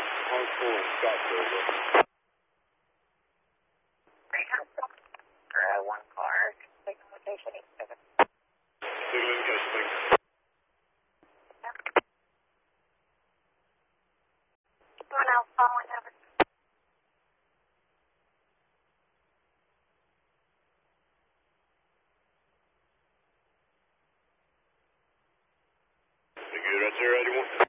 On school in Scottsdale. One car, signal location 87. Signal location, One else following over. You good right there, 81?